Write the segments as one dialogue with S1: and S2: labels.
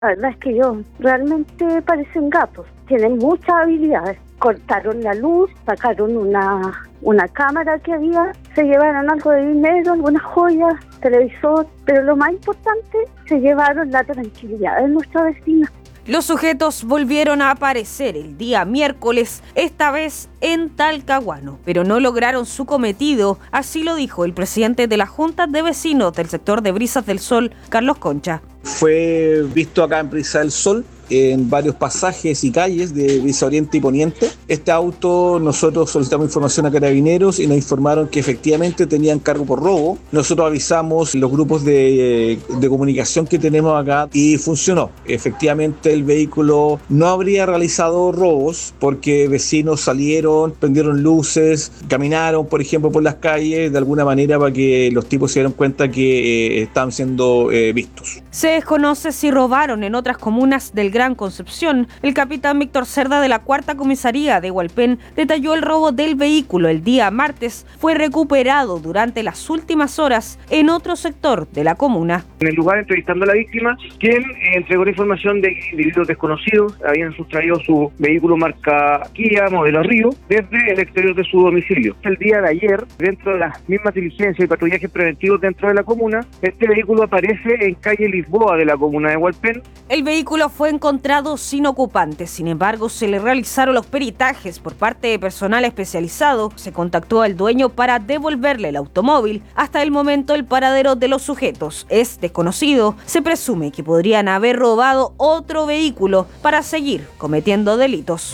S1: La verdad es que ellos realmente parecen gatos, tienen muchas habilidades. Cortaron la luz, sacaron una cámara que había, se llevaron algo de dinero, algunas joyas, televisor, pero lo más importante, se llevaron la tranquilidad de nuestra vecina.
S2: Los sujetos volvieron a aparecer el día miércoles, esta vez en Talcahuano, pero no lograron su cometido, así lo dijo el presidente de la Junta de Vecinos del sector de Brisas del Sol, Carlos Concha.
S3: Fue visto acá en Brisas del Sol, en varios pasajes y calles de Brisa Oriente y Poniente. Este auto, nosotros solicitamos información a Carabineros y nos informaron que efectivamente tenían cargo por robo. Nosotros avisamos los grupos de comunicación que tenemos acá y funcionó. Efectivamente el vehículo no habría realizado robos porque vecinos salieron, prendieron luces, caminaron, por ejemplo, por las calles de alguna manera para que los tipos se dieran cuenta que estaban siendo vistos.
S2: Se desconoce si robaron en otras comunas del Gran Concepción. El capitán Víctor Cerda de la 4ª Comisaría de Hualpén detalló el robo del vehículo el día martes. Fue recuperado durante las últimas horas en otro sector de la comuna.
S4: En el lugar, entrevistando a la víctima, quien entregó la información de que individuos desconocidos habían sustraído su vehículo marca Kia, modelo Río, desde el exterior de su domicilio. El día de ayer, dentro de las mismas diligencias y patrullajes preventivos dentro de la comuna, este vehículo aparece en calle Lisboa de la comuna de Hualpén.
S2: El vehículo fue encontrado sin ocupantes, sin embargo se le realizaron los peritajes por parte de personal especializado, se contactó al dueño para devolverle el automóvil. Hasta el momento el paradero de los sujetos es desconocido, se presume que podrían haber robado otro vehículo para seguir cometiendo delitos.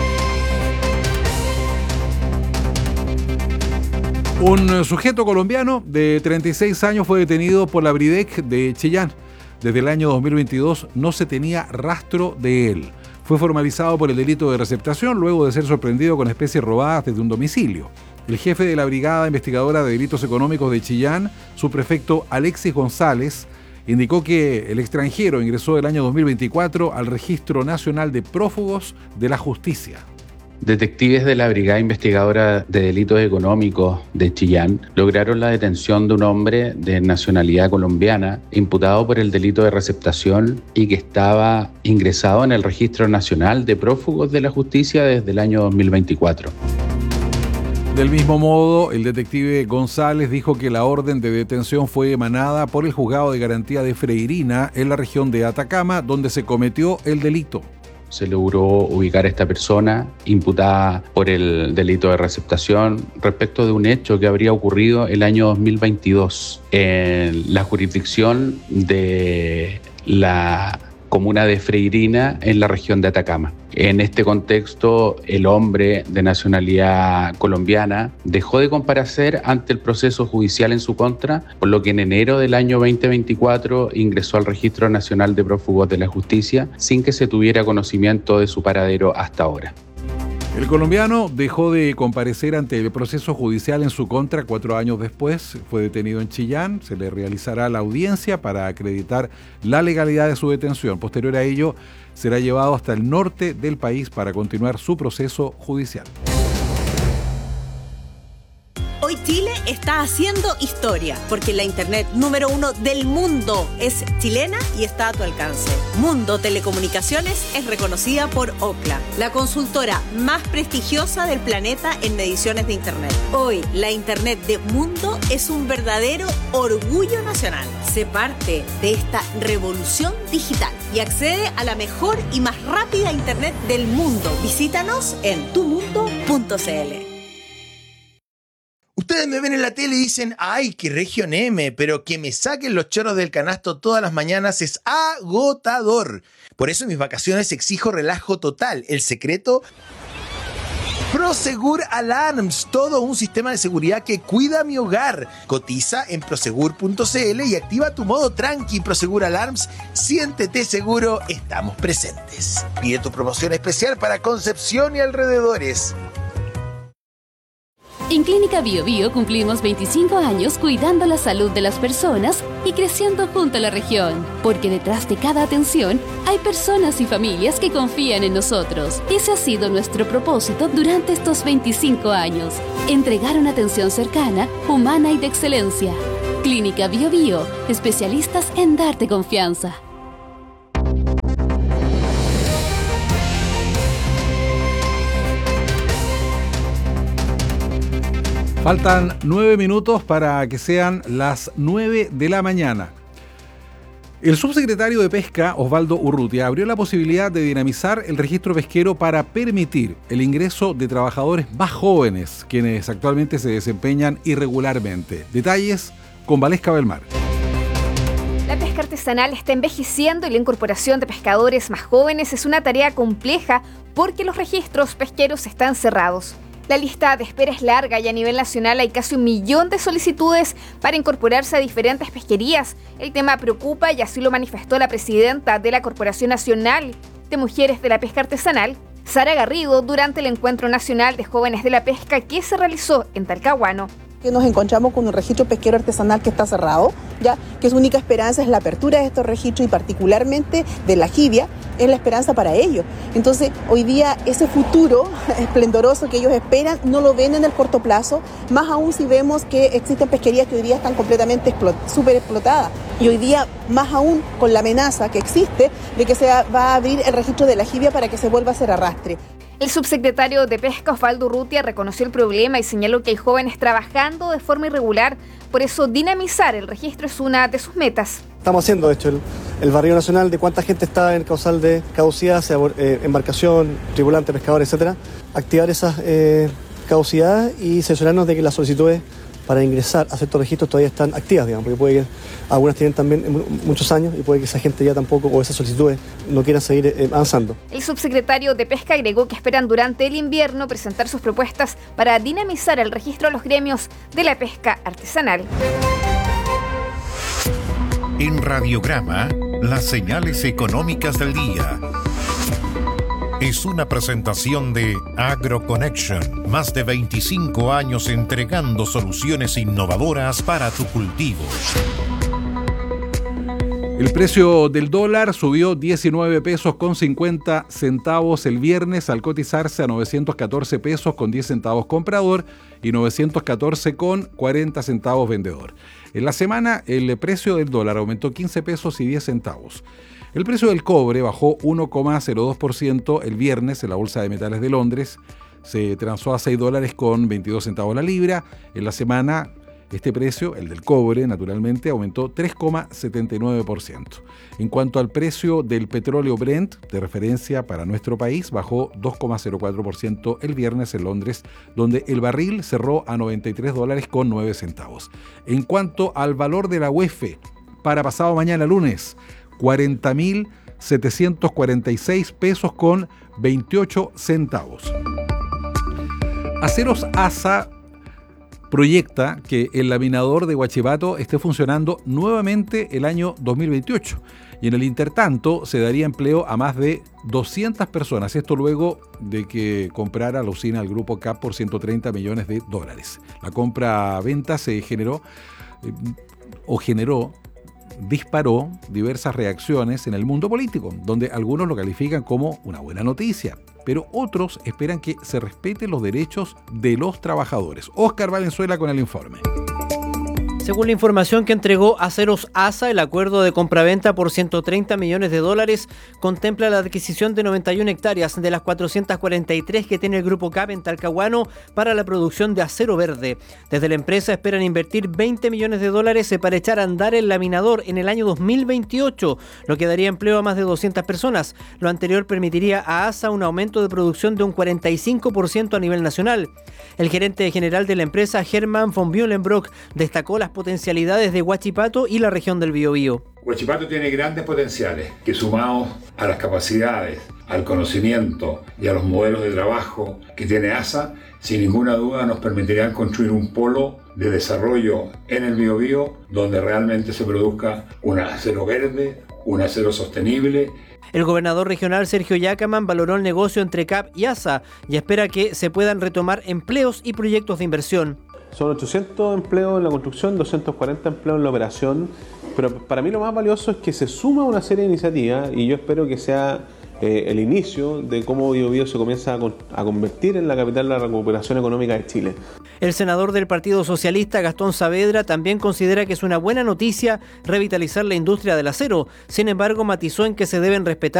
S5: Un sujeto colombiano de 36 años fue detenido por la Bridec de Chillán. Desde el año 2022 no se tenía rastro de él. Fue formalizado por el delito de receptación luego de ser sorprendido con especies robadas desde un domicilio. El jefe de la Brigada Investigadora de Delitos Económicos de Chillán, subprefecto Alexis González, indicó que el extranjero ingresó el año 2024 al Registro Nacional de Prófugos de la Justicia.
S6: Detectives de la Brigada Investigadora de Delitos Económicos de Chillán lograron la detención de un hombre de nacionalidad colombiana imputado por el delito de receptación y que estaba ingresado en el Registro Nacional de Prófugos de la Justicia desde el año 2024.
S5: Del mismo modo, el detective González dijo que la orden de detención fue emanada por el Juzgado de Garantía de Freirina en la región de Atacama, donde se cometió el delito.
S6: Se logró ubicar a esta persona imputada por el delito de receptación respecto de un hecho que habría ocurrido el año 2022 en la jurisdicción de la comuna de Freirina en la región de Atacama. En este contexto, el hombre de nacionalidad colombiana dejó de comparecer ante el proceso judicial en su contra, por lo que en enero del año 2024 ingresó al Registro Nacional de Prófugos de la Justicia sin que se tuviera conocimiento de su paradero hasta ahora.
S5: El colombiano dejó de comparecer ante el proceso judicial en su contra 4 años después. Fue detenido en Chillán. Se le realizará la audiencia para acreditar la legalidad de su detención. Posterior a ello, será llevado hasta el norte del país para continuar su proceso judicial.
S7: Hoy Chile está haciendo historia, porque la internet número 1 del mundo es chilena y está a tu alcance. Mundo Telecomunicaciones es reconocida por Ookla, la consultora más prestigiosa del planeta en mediciones de internet. Hoy, la internet de Mundo es un verdadero orgullo nacional. Sé parte de esta revolución digital y accede a la mejor y más rápida internet del mundo. Visítanos en tumundo.cl.
S8: Ustedes me ven en la tele y dicen, ¡ay, qué Región M! Pero que me saquen los choros del canasto todas las mañanas es agotador. Por eso en mis vacaciones exijo relajo total. El secreto, Prosegur Alarms, todo un sistema de seguridad que cuida mi hogar. Cotiza en prosegur.cl y activa tu modo tranqui. Prosegur Alarms, siéntete seguro, estamos presentes. Pide tu promoción especial para Concepción y alrededores.
S9: En Clínica Bio Bio cumplimos 25 años cuidando la salud de las personas y creciendo junto a la región. Porque detrás de cada atención hay personas y familias que confían en nosotros. Ese ha sido nuestro propósito durante estos 25 años. Entregar una atención cercana, humana y de excelencia. Clínica Bio Bio, especialistas en darte confianza.
S5: Faltan 9 minutos para que sean las 9 de la mañana. El subsecretario de Pesca, Osvaldo Urrutia, abrió la posibilidad de dinamizar el registro pesquero para permitir el ingreso de trabajadores más jóvenes, quienes actualmente se desempeñan irregularmente. Detalles con Valesca Belmar.
S10: La pesca artesanal está envejeciendo y la incorporación de pescadores más jóvenes es una tarea compleja porque los registros pesqueros están cerrados. La lista de espera es larga y a nivel nacional hay casi 1 millón de solicitudes para incorporarse a diferentes pesquerías. El tema preocupa y así lo manifestó la presidenta de la Corporación Nacional de Mujeres de la Pesca Artesanal, Sara Garrido, durante el Encuentro Nacional de Jóvenes de la Pesca que se realizó en Talcahuano.
S11: Que nos encontramos con un registro pesquero artesanal que está cerrado, ya que su única esperanza es la apertura de estos registros y particularmente de la jibia, es la esperanza para ellos. Entonces, hoy día ese futuro esplendoroso que ellos esperan no lo ven en el corto plazo, más aún si vemos que existen pesquerías que hoy día están completamente súper explotadas. Y hoy día, más aún con la amenaza que existe de que se va a abrir el registro de la jibia para que se vuelva a hacer arrastre.
S10: El subsecretario de Pesca, Osvaldo Urrutia, reconoció el problema y señaló que hay jóvenes trabajando de forma irregular. Por eso, dinamizar el registro es una de sus metas.
S12: Estamos haciendo, de hecho, el barrido nacional de cuánta gente está en causal de caducidad, sea embarcación, tripulante, pescador, etcétera. Activar esas caducidades y cerciorarnos de que las solicitudes para ingresar a ciertos registros todavía están activas, digamos, porque puede que algunas tienen también muchos años y puede que esa gente ya tampoco, o esas solicitudes, no quieran seguir avanzando.
S10: El subsecretario de Pesca agregó que esperan durante el invierno presentar sus propuestas para dinamizar el registro de los gremios de la pesca artesanal.
S13: En Radiograma, las señales económicas del día. Es una presentación de AgroConnection, más de 25 años entregando soluciones innovadoras para tu cultivo.
S5: El precio del dólar subió 19 pesos con 50 centavos el viernes al cotizarse a 914 pesos con 10 centavos comprador y 914 con 40 centavos vendedor. En la semana el precio del dólar aumentó 15 pesos y 10 centavos. El precio del cobre bajó 1,02% el viernes en la Bolsa de Metales de Londres. Se transó a $6 con 22 centavos la libra. En la semana, este precio, el del cobre, naturalmente, aumentó 3,79%. En cuanto al precio del petróleo Brent, de referencia para nuestro país, bajó 2,04% el viernes en Londres, donde el barril cerró a $93 con 9 centavos. En cuanto al valor de la UEF, para pasado mañana lunes, 40.746 pesos con 28 centavos. Aceros ASA proyecta que el laminador de Huachipato esté funcionando nuevamente el año 2028 y en el intertanto se daría empleo a más de 200 personas. Esto luego de que comprara la usina al grupo CAP por $130 millones. La compra-venta disparó diversas reacciones en el mundo político, donde algunos lo califican como una buena noticia, pero otros esperan que se respeten los derechos de los trabajadores. Óscar Valenzuela con el informe.
S14: Según la información que entregó Aceros ASA, el acuerdo de compraventa por $130 millones contempla la adquisición de 91 hectáreas de las 443 que tiene el Grupo CAP en Talcahuano para la producción de acero verde. Desde la empresa esperan invertir $20 millones para echar a andar el laminador en el año 2028, lo que daría empleo a más de 200 personas. Lo anterior permitiría a ASA un aumento de producción de un 45% a nivel nacional. El gerente general de la empresa, Hermann von Bühlenbrock, destacó las potencialidades de Huachipato y la región del Biobío.
S15: Huachipato tiene grandes potenciales que, sumados a las capacidades, al conocimiento y a los modelos de trabajo que tiene ASA, sin ninguna duda nos permitirán construir un polo de desarrollo en el Biobío donde realmente se produzca un acero verde, un acero sostenible.
S14: El gobernador regional Sergio Yacaman valoró el negocio entre CAP y ASA y espera que se puedan retomar empleos y proyectos de inversión.
S16: Son 800 empleos en la construcción, 240 empleos en la operación, pero para mí lo más valioso es que se suma una serie de iniciativas y yo espero que sea el inicio de cómo Biobío se comienza a convertir en la capital de la recuperación económica de Chile.
S14: El senador del Partido Socialista, Gastón Saavedra, también considera que es una buena noticia revitalizar la industria del acero. Sin embargo, matizó en que se deben respetar